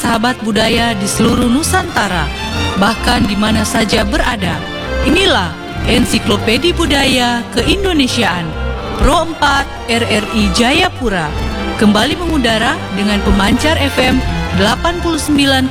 sahabat budaya di seluruh Nusantara, bahkan di mana saja berada. Inilah Ensiklopedi Budaya Keindonesiaan Pro 4 RRI Jayapura, kembali mengudara dengan pemancar FM 89,4